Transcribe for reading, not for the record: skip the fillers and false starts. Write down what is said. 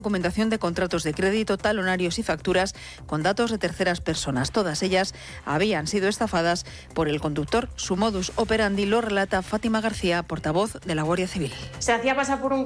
Documentación de contratos de crédito, talonarios y facturas con datos de terceras personas. Todas ellas habían sido estafadas por el conductor. Su modus operandi lo relata Fátima García, portavoz de la Guardia Civil. Se hacía pasar por un